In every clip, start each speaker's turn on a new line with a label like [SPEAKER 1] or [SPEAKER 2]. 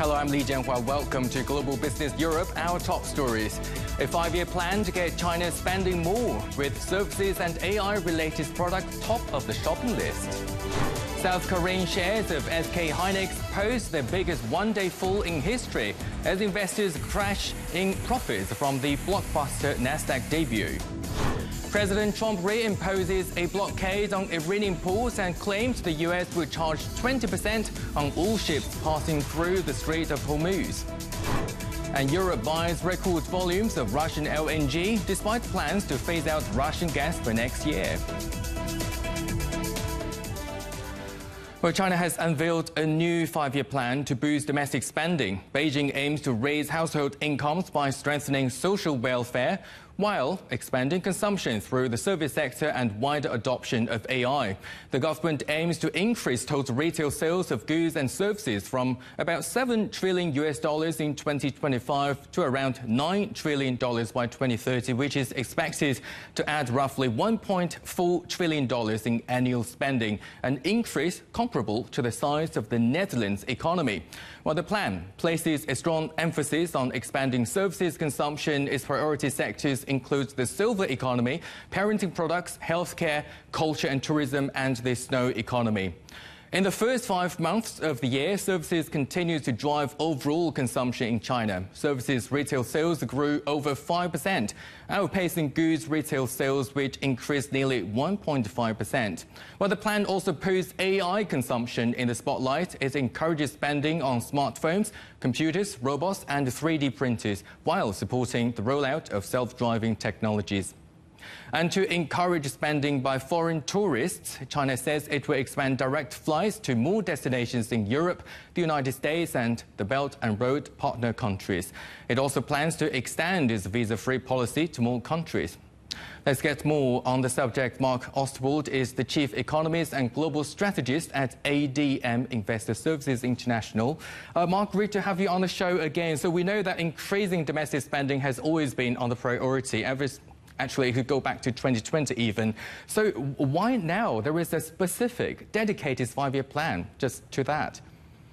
[SPEAKER 1] Hello, I'm Li Jianhua. Welcome to Global Business Europe, our top stories. A 5-year plan to get China spending more, with services and AI-related products top of the shopping list. South Korean shares of SK Hynix post their biggest one-day fall in history as investors crash in profits from the blockbuster Nasdaq debut. President Trump reimposes a blockade on Iranian ports and claims the US will charge 20% on all ships passing through the Strait of Hormuz. And Europe buys record volumes of Russian LNG despite plans to phase out Russian gas for next year. Well, China has unveiled a new 5-year plan to boost domestic spending. Beijing aims to raise household incomes by strengthening social welfare, while expanding consumption through the service sector and wider adoption of AI. The government aims to increase total retail sales of goods and services from about $7 trillion in 2025 to around $9 trillion by 2030, which is expected to add roughly $1.4 trillion in annual spending, an increase comparable to the size of the Netherlands economy. While the plan places a strong emphasis on expanding services consumption, its priority sectors include the silver economy, parenting products, healthcare, culture and tourism, and the snow economy. In the first 5 months of the year, services continued to drive overall consumption in China. Services retail sales grew over 5%, outpacing goods retail sales, which increased nearly 1.5%. While the plan also puts AI consumption in the spotlight, it encourages spending on smartphones, computers, robots, and 3D printers, while supporting the rollout of self-driving technologies. And to encourage spending by foreign tourists, China says it will expand direct flights to more destinations in Europe, the United States, and the Belt and Road partner countries. It also plans to extend its visa-free policy to more countries. Let's get more on the subject. Mark Ostwald is the Chief Economist and Global Strategist at ADM Investor Services International. Mark, great to have you on the show again. So we know that increasing domestic spending has always been on the priority. Actually, it could go back to 2020 even. So why now there is a specific, dedicated 5-year plan just to that?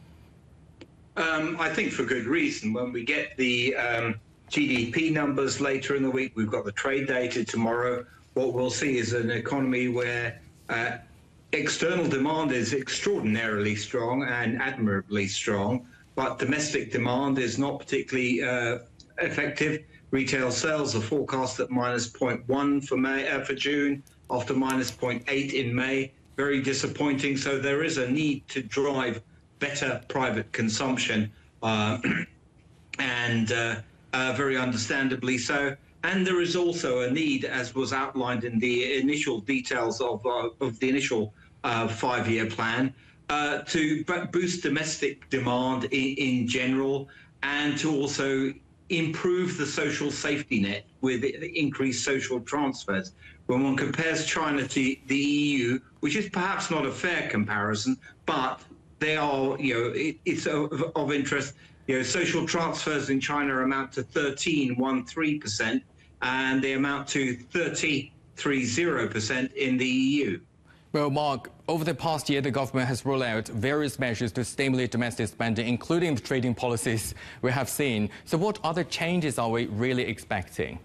[SPEAKER 2] I think for good reason. When we get the GDP numbers later in the week, we've got the trade data tomorrow, what we'll see is an economy where external demand is extraordinarily strong and admirably strong, but domestic demand is not particularly effective. Retail sales are forecast at -0.1 for June, after -0.8 in May. Very disappointing. So there is a need to drive better private consumption, and very understandably so. And there is also a need, as was outlined in the initial details of the initial 5-year plan, to boost domestic demand in general, and to also improve the social safety net with increased social transfers. When one compares China to the EU, which is perhaps not a fair comparison, but they are, it's of interest. Social transfers in China amount to 13.13%, and they amount to 30% in the EU.
[SPEAKER 1] Well, Mark, over the past year, the government has rolled out various measures to stimulate domestic spending, including the trading policies we have seen. So what other changes are we really expecting?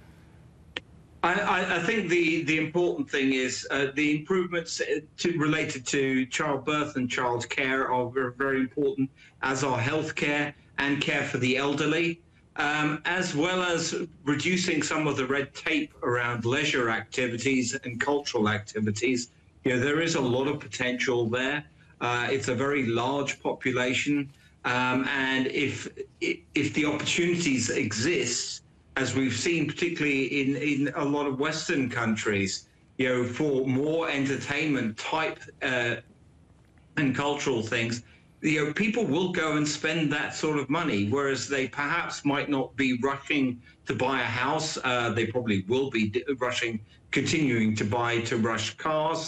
[SPEAKER 2] I think the important thing is the improvements related to childbirth and child care are very important, as are healthcare and care for the elderly, as well as reducing some of the red tape around leisure activities and cultural activities. There is a lot of potential there. It's a very large population, and if the opportunities exist, as we've seen particularly in a lot of Western countries, for more entertainment type and cultural things, people will go and spend that sort of money, whereas they perhaps might not be rushing to buy a house. They probably will be continuing to buy cars,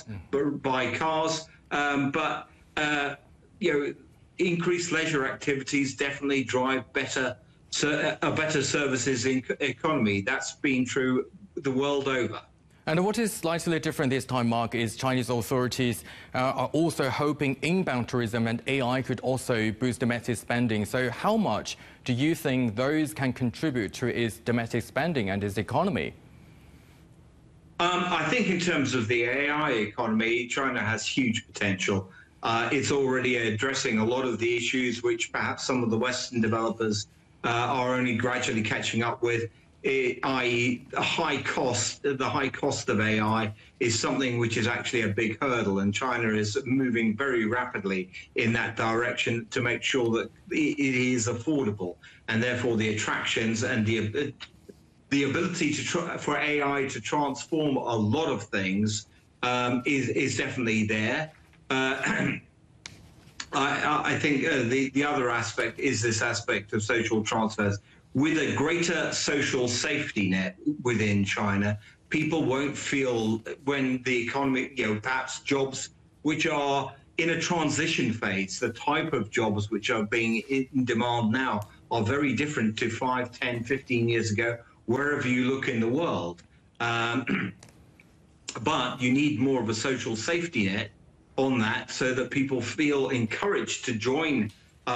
[SPEAKER 2] but increased leisure activities definitely drive a better services economy. That's been true the world over.
[SPEAKER 1] And what is slightly different this time, Mark, is Chinese authorities are also hoping inbound tourism and AI could also boost domestic spending. So how much do you think those can contribute to its domestic spending and its economy?
[SPEAKER 2] I think in terms of the AI economy, China has huge potential. It's already addressing a lot of the issues which perhaps some of the Western developers are only gradually catching up with, i.e. the high cost of AI is something which is actually a big hurdle, and China is moving very rapidly in that direction to make sure that it is affordable, and therefore the attractions and the ability for AI to transform a lot of things is definitely there. I think the other aspect is this aspect of social transfers. With a greater social safety net within China, people won't feel when the economy, perhaps jobs which are in a transition phase, the type of jobs which are being in demand now are very different to 5, 10, 15 years ago, wherever you look in the world. But you need more of a social safety net on that so that people feel encouraged to join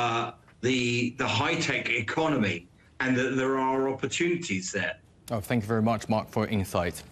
[SPEAKER 2] the high-tech economy, and that there are opportunities there.
[SPEAKER 1] Oh, thank you very much, Mark, for your insight.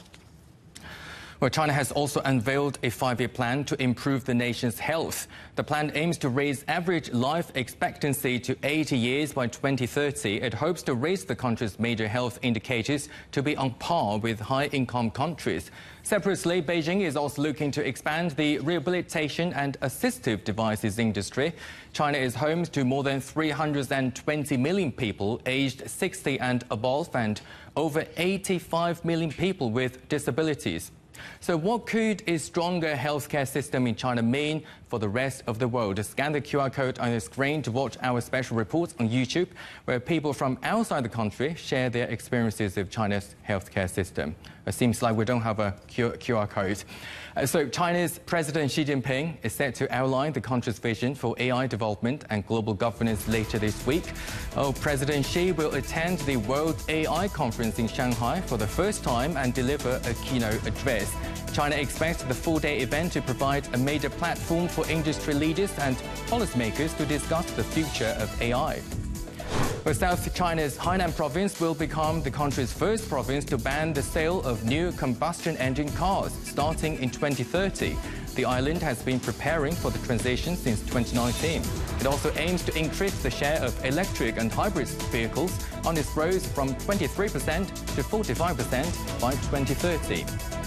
[SPEAKER 1] Well, China has also unveiled a 5-year plan to improve the nation's health. The plan aims to raise average life expectancy to 80 years by 2030. It hopes to raise the country's major health indicators to be on par with high-income countries. Separately, Beijing is also looking to expand the rehabilitation and assistive devices industry. China is home to more than 320 million people aged 60 and above, and over 85 million people with disabilities. So what could a stronger healthcare system in China mean for the rest of the world? Scan the QR code on the screen to watch our special reports on YouTube, where people from outside the country share their experiences of China's healthcare system. It seems like we don't have a QR code. So China's President Xi Jinping is set to outline the country's vision for AI development and global governance later this week. President Xi will attend the World AI Conference in Shanghai for the first time and deliver a keynote address. China expects the full-day event to provide a major platform for industry leaders and policymakers to discuss the future of AI. Well, South China's Hainan province will become the country's first province to ban the sale of new combustion engine cars starting in 2030. The island has been preparing for the transition since 2019. It also aims to increase the share of electric and hybrid vehicles on its roads from 23% to 45% by 2030.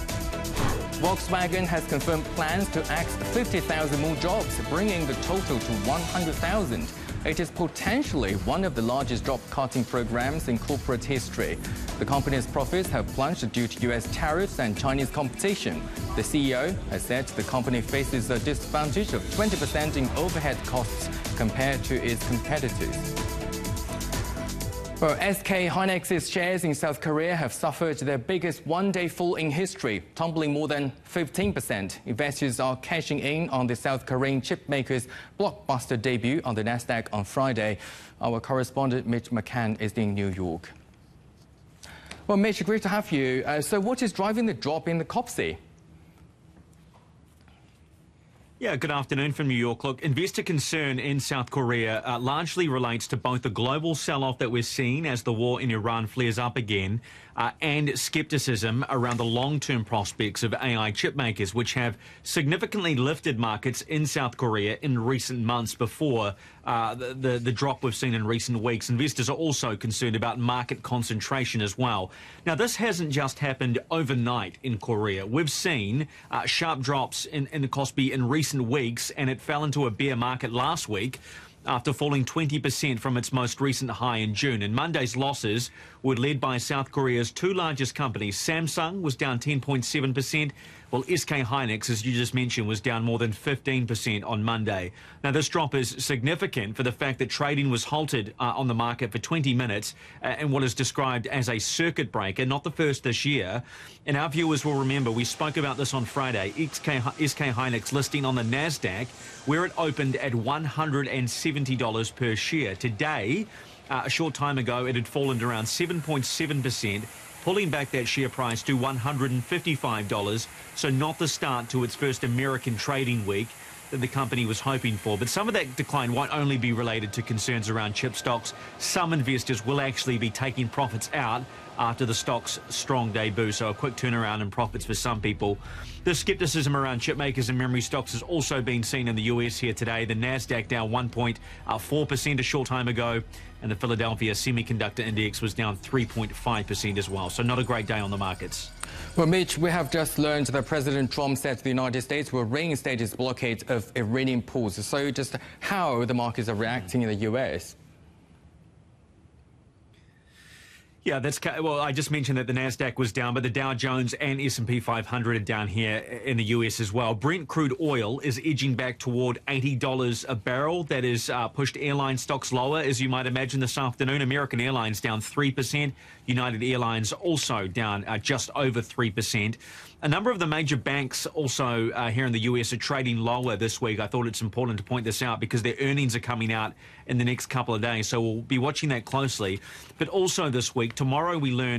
[SPEAKER 1] Volkswagen has confirmed plans to axe 50,000 more jobs, bringing the total to 100,000. It is potentially one of the largest job-cutting programs in corporate history. The company's profits have plunged due to U.S. tariffs and Chinese competition. The CEO has said the company faces a disadvantage of 20% in overhead costs compared to its competitors. Well, SK Hynix's shares in South Korea have suffered their biggest one-day fall in history, tumbling more than 15%. Investors are cashing in on the South Korean chipmaker's blockbuster debut on the Nasdaq on Friday. Our correspondent Mitch McCann is in New York. Well, Mitch, great to have you. So what is driving the drop in the KOPSI?
[SPEAKER 3] Yeah, good afternoon from New York. Look, investor concern in South Korea largely relates to both the global sell-off that we're seeing as the war in Iran flares up again and skepticism around the long-term prospects of AI chip makers, which have significantly lifted markets in South Korea in recent months before the drop we've seen in recent weeks. Investors are also concerned about market concentration as well. Now, this hasn't just happened overnight in Korea. We've seen sharp drops in the KOSPI in recent weeks, and it fell into a bear market last week after falling 20% from its most recent high in June. And Monday's losses were led by South Korea's two largest companies. Samsung was down 10.7%, while SK Hynix, as you just mentioned, was down more than 15% on Monday. Now, this drop is significant for the fact that trading was halted on the market for 20 minutes in what is described as a circuit breaker, not the first this year. And our viewers will remember, we spoke about this on Friday, SK Hynix listing on the Nasdaq, where it opened at $170 per share. Today, a short time ago, it had fallen to around 7.7%, pulling back that share price to $155, so not the start to its first American trading week that the company was hoping for. But some of that decline won't only be related to concerns around chip stocks. Some investors will actually be taking profits out after the stock's strong debut, so a quick turnaround in profits for some people. The skepticism around chip makers and memory stocks has also been seen in the US here today. The Nasdaq down 1.4% a short time ago, and the Philadelphia Semiconductor Index was down 3.5% as well. So not a great day on the markets.
[SPEAKER 1] Well, Mitch, we have just learned that President Trump said the United States will reinstate its blockade of Iranian ports. So just how the markets are reacting in the US?
[SPEAKER 3] Yeah, well, I just mentioned that the Nasdaq was down, but the Dow Jones and S&P 500 are down here in the US as well. Brent crude oil is edging back toward $80 a barrel. That has pushed airline stocks lower, as you might imagine, this afternoon. American Airlines down 3%. United Airlines also down just over 3%. A number of the major banks also here in the US are trading lower this week. I thought it's important to point this out because their earnings are coming out in the next couple of days. So we'll be watching that closely. But also this week, tomorrow we learn